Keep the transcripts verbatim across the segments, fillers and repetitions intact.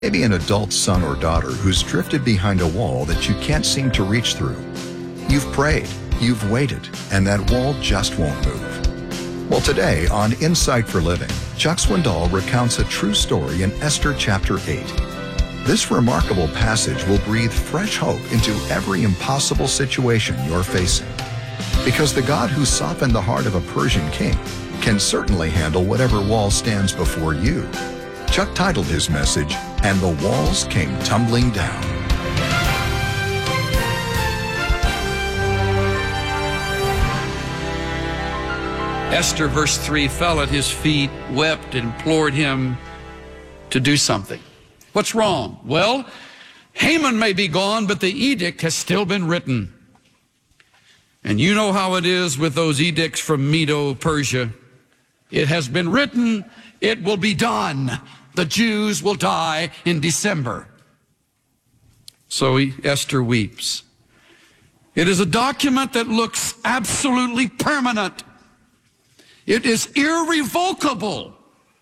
Maybe an adult son or daughter who's drifted behind a wall that you can't seem to reach through. You've prayed, you've waited, and that wall just won't move. Well, today on Insight for Living, Chuck Swindoll recounts a true story in Esther chapter eight. This remarkable passage will breathe fresh hope into every impossible situation you're facing. Because the God who softened the heart of a Persian king can certainly handle whatever wall stands before you. Chuck titled his message, "And the Walls Came Tumbling Down." Esther, verse three, fell at his feet, wept, and implored him to do something. What's wrong? Well, Haman may be gone, but the edict has still been written. And you know how it is with those edicts from Medo-Persia. It has been written, it will be done. The Jews will die in December. So he, Esther weeps. It is a document that looks absolutely permanent. It is irrevocable.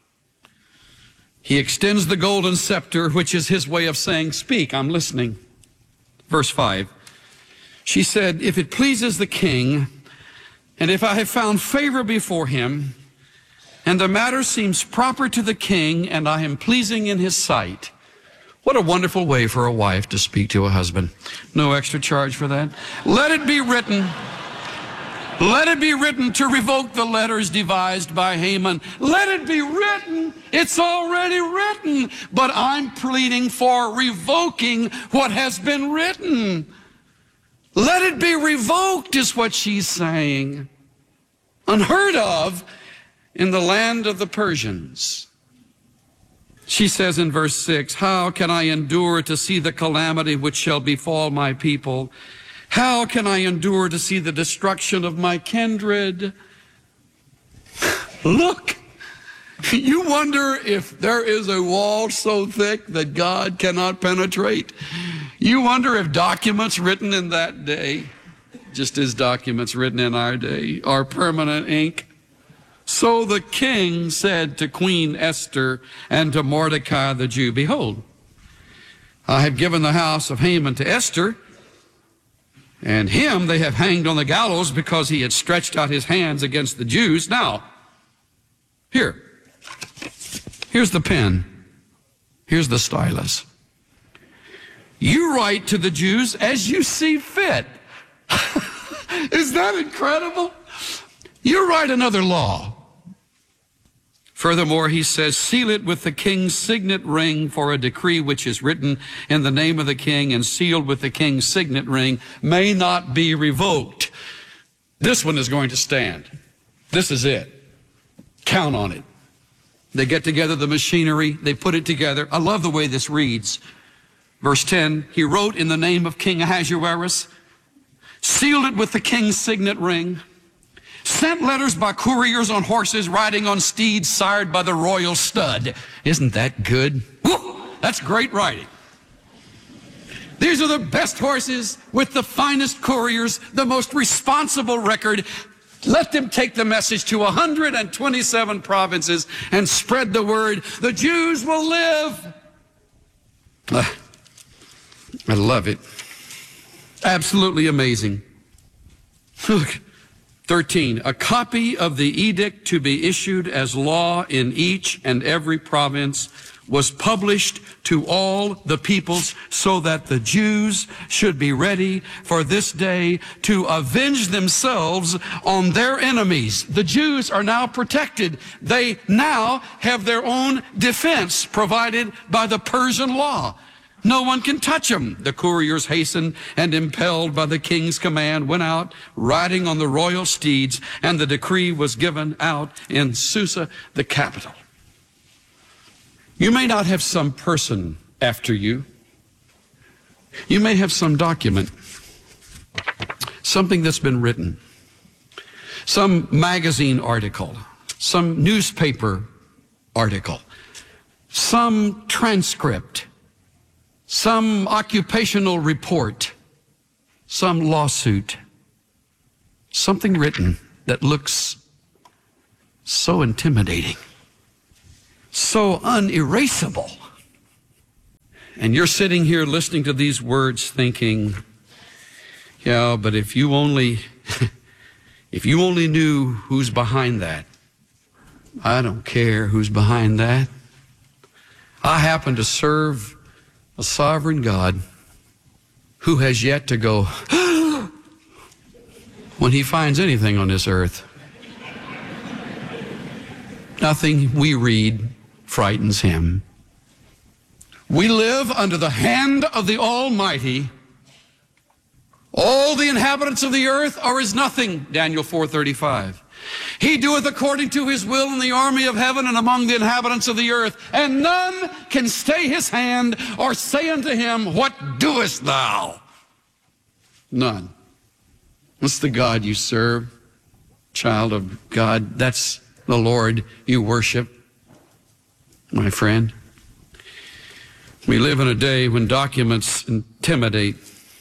He extends the golden scepter, which is his way of saying, "Speak, I'm listening." Verse five. She said, "If it pleases the king, and if I have found favor before him, and the matter seems proper to the king, and I am pleasing in his sight." What a wonderful way for a wife to speak to a husband. No extra charge for that. "Let it be written, let it be written to revoke the letters devised by Haman." Let it be written. It's already written. But I'm pleading for revoking what has been written. Let it be revoked is what she's saying. Unheard of in the land of the Persians. She says in verse six, "How can I endure to see the calamity which shall befall my people? How can I endure to see the destruction of my kindred?" Look, you wonder if there is a wall so thick that God cannot penetrate. You wonder if documents written in that day, just as documents written in our day, are permanent ink. So the king said to Queen Esther and to Mordecai the Jew, "Behold, I have given the house of Haman to Esther, and him they have hanged on the gallows because he had stretched out his hands against the Jews. Now, here, here's the pen, here's the stylus. You write to the Jews as you see fit." Is that incredible? You write another law. Furthermore, he says, "Seal it with the king's signet ring, for a decree which is written in the name of the king and sealed with the king's signet ring may not be revoked." This one is going to stand. This is it. Count on it. They get together the machinery. They put it together. I love the way this reads. Verse ten, "He wrote in the name of King Ahasuerus, sealed it with the king's signet ring, sent letters by couriers on horses riding on steeds sired by the royal stud." Isn't that good? Woo! That's great writing. These are the best horses with the finest couriers, the most responsible record. Let them take the message to one hundred twenty-seven provinces and spread the word. The Jews will live. Uh, I love it. Absolutely amazing. Look. thirteen, "A copy of the edict to be issued as law in each and every province was published to all the peoples, so that the Jews should be ready for this day to avenge themselves on their enemies." The Jews are now protected. They now have their own defense provided by the Persian law. No one can touch them. The couriers hastened and, impelled by the king's command, went out riding on the royal steeds, and the decree was given out in Susa, the capital. You may not have some person after you. You may have some document, something that's been written, some magazine article, some newspaper article, some transcript, some occupational report, some lawsuit, something written that looks so intimidating, so unerasable, And you're sitting here listening to these words thinking, yeah, but if you only, if you only knew who's behind that. I don't care who's behind that. I happen to serve a sovereign God who has yet to go when he finds anything on this earth. Nothing we read frightens him. We live under the hand of the Almighty. All the inhabitants of the earth are as nothing, Daniel four thirty-five. He doeth according to his will in the army of heaven and among the inhabitants of the earth, and none can stay his hand or say unto him, what doest thou? None. What's the God you serve? Child of God, that's the Lord you worship, my friend. We live in a day when documents intimidate.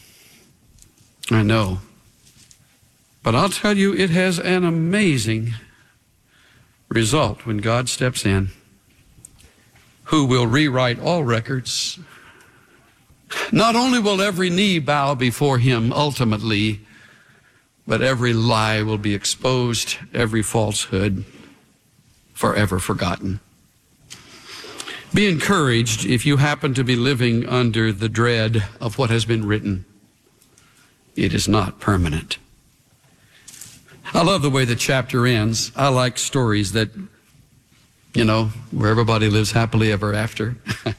I know. But I'll tell you, it has an amazing result when God steps in, who will rewrite all records. Not only will every knee bow before him ultimately, but every lie will be exposed, every falsehood forever forgotten. Be encouraged if you happen to be living under the dread of what has been written. It is not permanent. I love the way the chapter ends. I like stories that, you know, where everybody lives happily ever after.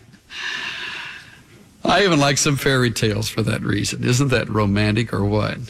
I even like some fairy tales for that reason. Isn't that romantic or what?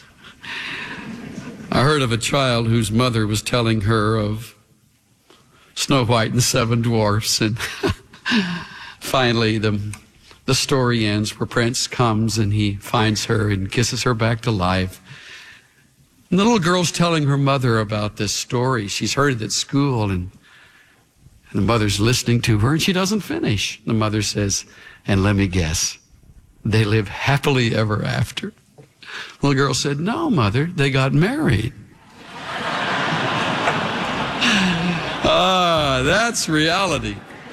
I heard of a child whose mother was telling her of Snow White and the Seven Dwarfs, and finally the the story ends where Prince comes and he finds her and kisses her back to life. And the little girl's telling her mother about this story. She's heard it at school, and, and the mother's listening to her, and she doesn't finish. The mother says, and let me guess, they live happily ever after. The little girl said, no, mother, they got married. Ah, that's reality.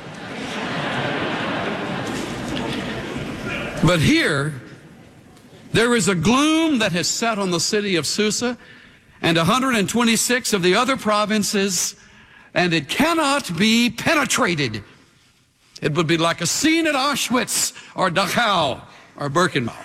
But here, there is a gloom that has set on the city of Susa and one hundred twenty-six of the other provinces, and it cannot be penetrated. It would be like a scene at Auschwitz or Dachau or Birkenau.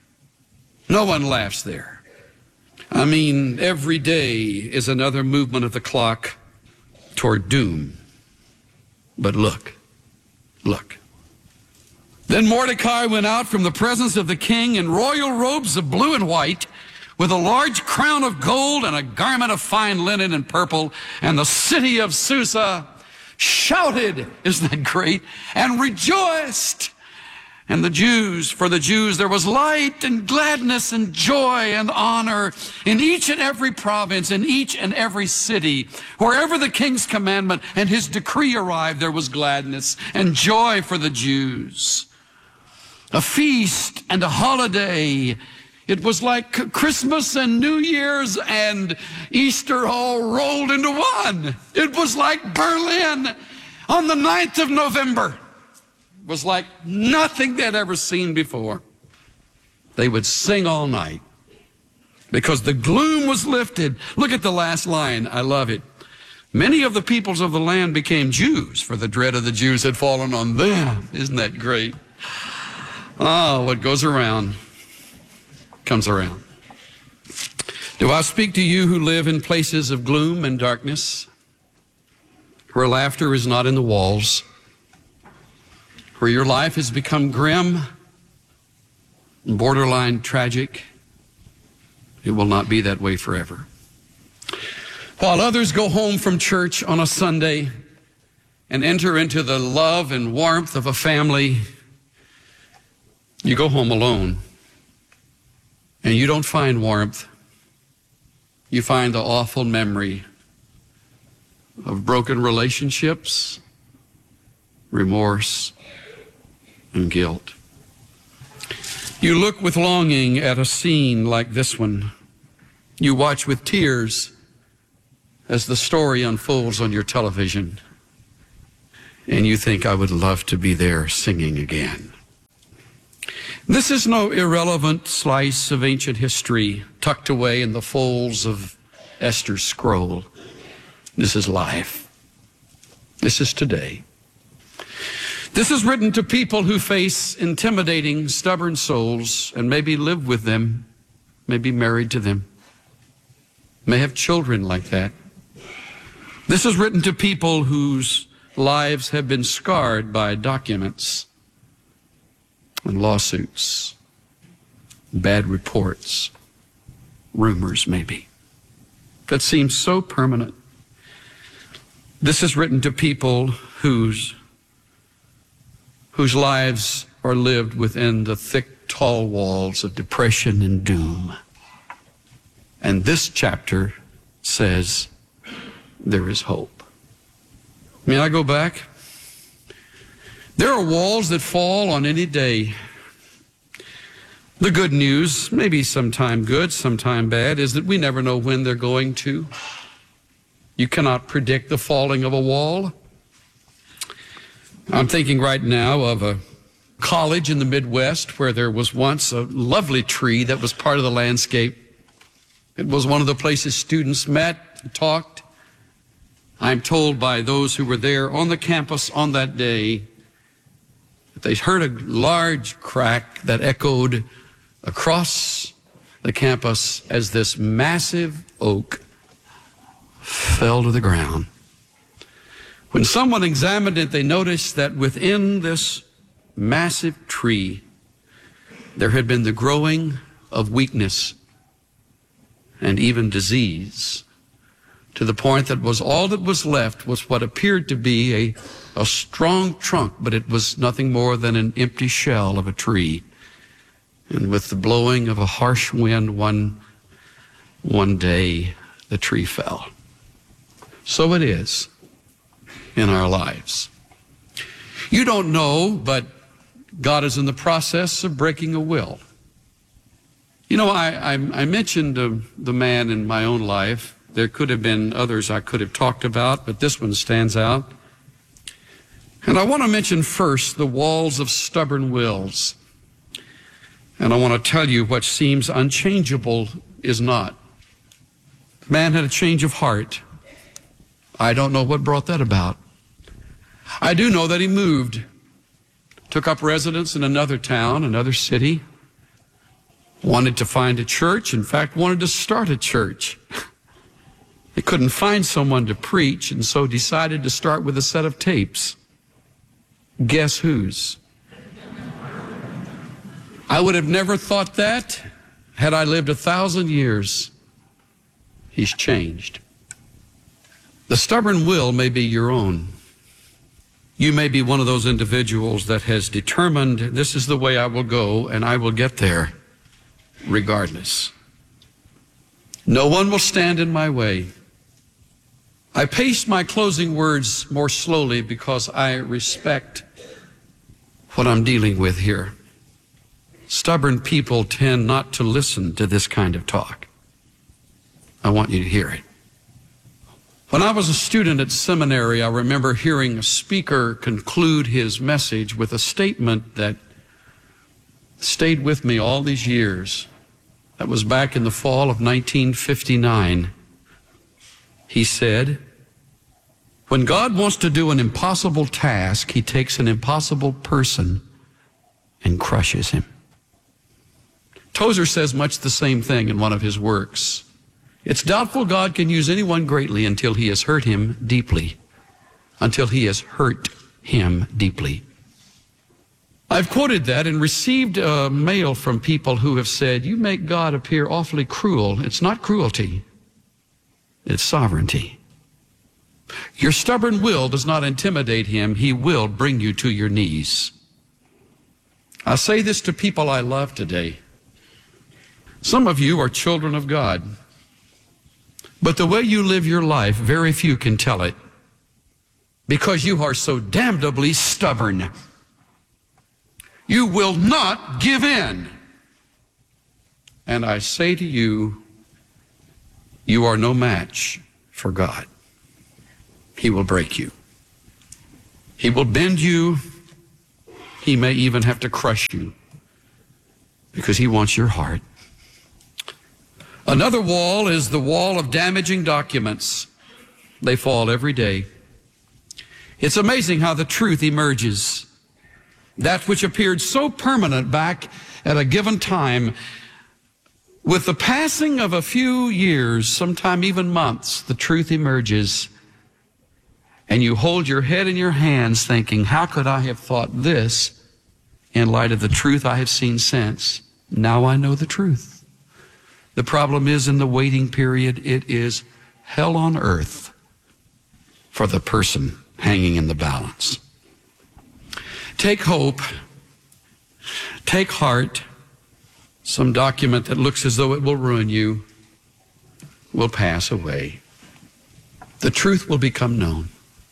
No one laughs there. I mean, every day is another movement of the clock toward doom. But look, look. Then Mordecai went out from the presence of the king in royal robes of blue and white, with a large crown of gold and a garment of fine linen and purple, and the city of Susa shouted, isn't that great, and rejoiced. And the Jews, for the Jews, there was light and gladness and joy and honor in each and every province, in each and every city. Wherever the king's commandment and his decree arrived, there was gladness and joy for the Jews. A feast and a holiday. It was like Christmas and New Year's and Easter all rolled into one. It was like Berlin on the ninth of November. It was like nothing they'd ever seen before. They would sing all night because the gloom was lifted. Look at the last line. I love it. Many of the peoples of the land became Jews, for the dread of the Jews had fallen on them. Isn't that great? Oh, what goes around comes around. Do I speak to you who live in places of gloom and darkness, where laughter is not in the walls, where your life has become grim and borderline tragic? It will not be that way forever. While others go home from church on a Sunday and enter into the love and warmth of a family, you go home alone, and you don't find warmth. You find the awful memory of broken relationships, remorse, and guilt. You look with longing at a scene like this one. You watch with tears as the story unfolds on your television, and you think, I would love to be there singing again. This is no irrelevant slice of ancient history tucked away in the folds of Esther's scroll. This is life. This is today. This is written to people who face intimidating, stubborn souls and maybe live with them, may be married to them, may have children like that. This is written to people whose lives have been scarred by documents and lawsuits, bad reports, rumors maybe, that seem so permanent. This is written to people whose whose lives are lived within the thick, tall walls of depression and doom. And this chapter says there is hope. May I go back? There are walls that fall on any day. The good news, maybe sometime good, sometime bad, is that we never know when they're going to. You cannot predict the falling of a wall. I'm thinking right now of a college in the Midwest where there was once a lovely tree that was part of the landscape. It was one of the places students met and talked. I'm told by those who were there on the campus on that day that they heard a large crack that echoed across the campus as this massive oak fell to the ground. When someone examined it, they noticed that within this massive tree, there had been the growing of weakness and even disease, to the point that was all that was left was what appeared to be a, a strong trunk, but it was nothing more than an empty shell of a tree. And with the blowing of a harsh wind one, one day, the tree fell. So it is in our lives. You don't know, but God is in the process of breaking a will. You know, I, I, I mentioned uh, the man in my own life. There could have been others I could have talked about, but this one stands out. And I want to mention first the walls of stubborn wills. And I want to tell you what seems unchangeable is not. The man had a change of heart. I don't know what brought that about. I do know that he moved, took up residence in another town, another city, wanted to find a church, in fact, wanted to start a church. He couldn't find someone to preach, and so decided to start with a set of tapes. Guess whose? I would have never thought that had I lived a thousand years. He's changed. The stubborn will may be your own. You may be one of those individuals that has determined, this is the way I will go, and I will get there regardless. No one will stand in my way. I paced my closing words more slowly because I respect what I'm dealing with here. Stubborn people tend not to listen to this kind of talk. I want you to hear it. When I was a student at seminary, I remember hearing a speaker conclude his message with a statement that stayed with me all these years. That was back in the fall of nineteen fifty-nine. He said, when God wants to do an impossible task, he takes an impossible person and crushes him. Tozer says much the same thing in one of his works. It's doubtful God can use anyone greatly until he has hurt him deeply. Until he has hurt him deeply. I've quoted that and received a mail from people who have said, you make God appear awfully cruel. It's not cruelty. It's sovereignty. Your stubborn will does not intimidate him. He will bring you to your knees. I say this to people I love today. Some of you are children of God. But the way you live your life, very few can tell it. Because you are so damnably stubborn. You will not give in. And I say to you, you are no match for God. He will break you. He will bend you. He may even have to crush you. because he wants your heart. Another wall is the wall of damaging documents. They fall every day. It's amazing how the truth emerges. That which appeared so permanent back at a given time, with the passing of a few years, sometime even months, the truth emerges. And you hold your head in your hands thinking, how could I have thought this in light of the truth I have seen since? Now I know the truth. The problem is, in the waiting period, it is hell on earth for the person hanging in the balance. Take hope. Take heart. Some document that looks as though it will ruin you will pass away. The truth will become known.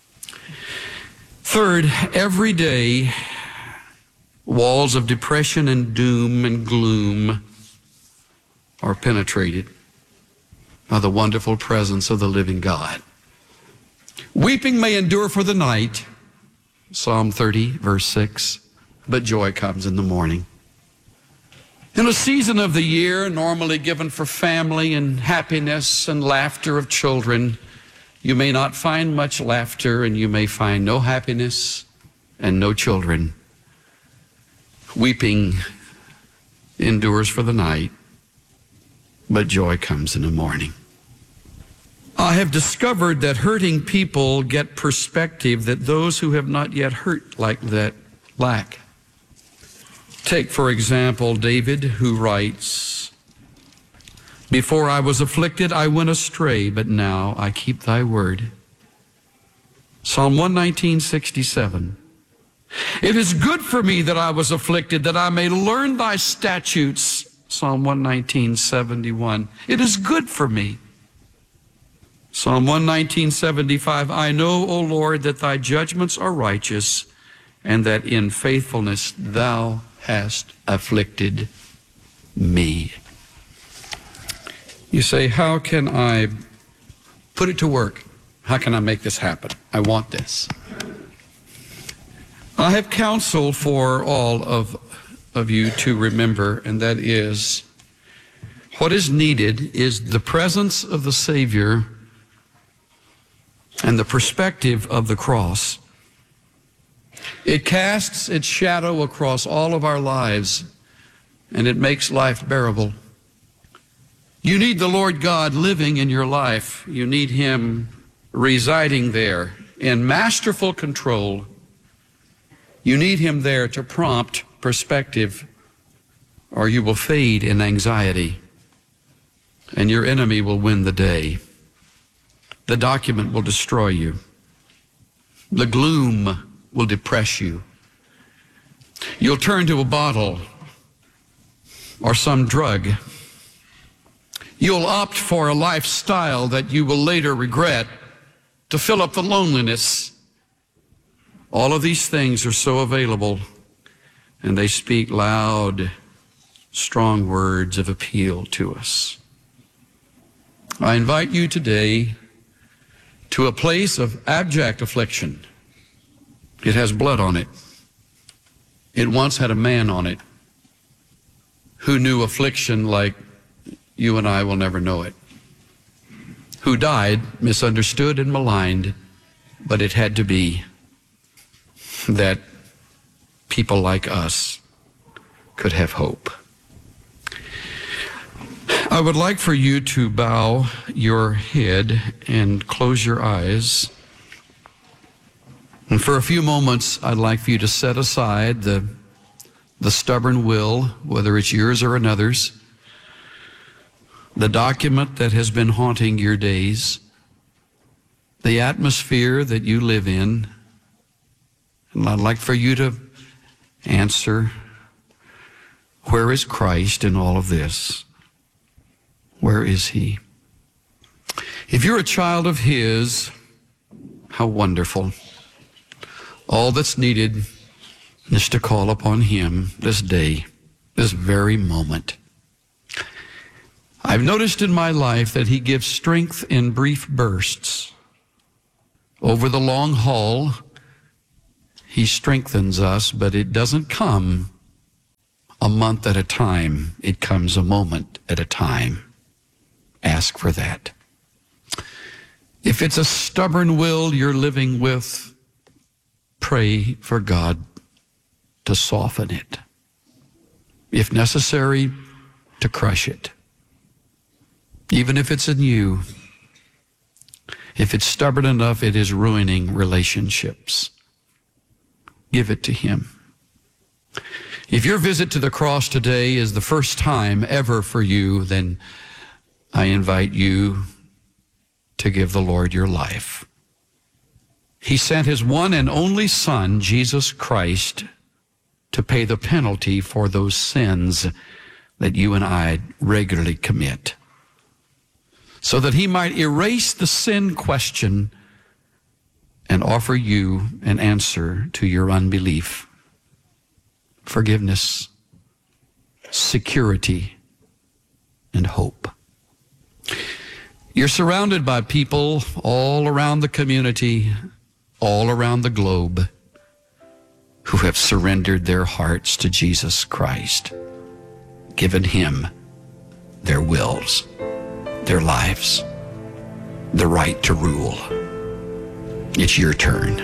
Third, every day, walls of depression and doom and gloom are penetrated by the wonderful presence of the living God. Weeping may endure for the night, Psalm thirty, verse six, but joy comes in the morning. In a season of the year normally given for family and happiness and laughter of children, you may not find much laughter, and you may find no happiness and no children. Weeping endures for the night, but joy comes in the morning. I have discovered that hurting people get perspective that those who have not yet hurt like that lack. Take, for example, David, who writes, "Before I was afflicted, I went astray, but now I keep thy word." Psalm one nineteen, sixty-seven. "It is good for me that I was afflicted, that I may learn thy statutes." Psalm one nineteen, seventy-one. It is good for me. Psalm one nineteen, seventy-five. "I know, O Lord, that thy judgments are righteous, and that in faithfulness thou hast afflicted me." You say, how can I put it to work? How can I make this happen? I want this. I have counsel for all of, of you to remember, and that is, what is needed is the presence of the Savior and the perspective of the cross. It casts its shadow across all of our lives, and it makes life bearable. You need the Lord God living in your life. You need Him residing there in masterful control. You need Him there to prompt perspective, or you will fade in anxiety, and your enemy will win the day. The document will destroy you. The gloom will depress you. You'll turn to a bottle or some drug. You'll opt for a lifestyle that you will later regret to fill up the loneliness. All of these things are so available, and they speak loud, strong words of appeal to us. I invite you today to a place of abject affliction. It has blood on it. It once had a man on it who knew affliction like you and I will never know it, who died misunderstood and maligned, but it had to be that people like us could have hope. I would like for you to bow your head and close your eyes. And for a few moments, I'd like for you to set aside the, the stubborn will, whether it's yours or another's, the document that has been haunting your days, the atmosphere that you live in. And I'd like for you to answer, where is Christ in all of this? Where is He? If you're a child of His, how wonderful. All that's needed is to call upon Him this day, this very moment. I've noticed in my life that He gives strength in brief bursts. Over the long haul, He strengthens us, but it doesn't come a month at a time. It comes a moment at a time. Ask for that. If it's a stubborn will you're living with, pray for God to soften it. If necessary, to crush it. Even if it's in you, if it's stubborn enough it is ruining relationships, give it to him. If your visit to the cross today is the first time ever for you, then I invite you to give the Lord your life. He sent his one and only Son, Jesus Christ, to pay the penalty for those sins that you and I regularly commit, so that he might erase the sin question and offer you an answer to your unbelief, forgiveness, security, and hope. You're surrounded by people all around the community, all around the globe, who have surrendered their hearts to Jesus Christ, given him their wills, their lives, the right to rule. It's your turn.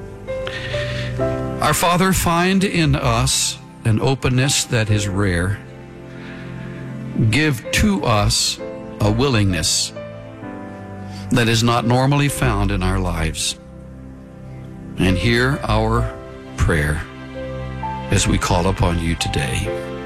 Our Father, find in us an openness that is rare. Give to us a willingness that is not normally found in our lives. And hear our prayer as we call upon you today.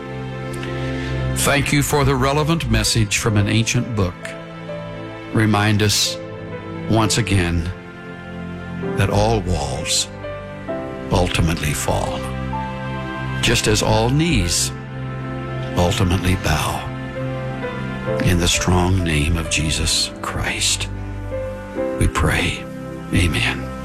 Thank you for the relevant message from an ancient book. Remind us once again that all walls ultimately fall, just as all knees ultimately bow, in the strong name of Jesus Christ we pray. Amen.